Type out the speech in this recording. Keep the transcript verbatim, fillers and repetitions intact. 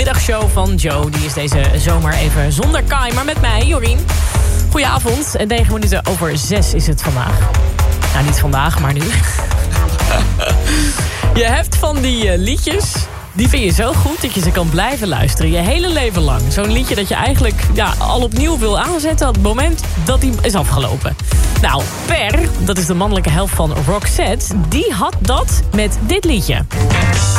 middagshow van Joe. Die is deze zomer even zonder Kai, maar met mij, Jorien. Goedenavond, negen minuten over zes is het vandaag. Nou, niet vandaag, maar nu. Je hebt van die uh, liedjes, die vind je zo goed dat je ze kan blijven luisteren. Je hele leven lang. Zo'n liedje dat je eigenlijk ja, al opnieuw wil aanzetten op het moment dat die is afgelopen. Nou, Per, dat is de mannelijke helft van Roxette, die had dat met dit liedje.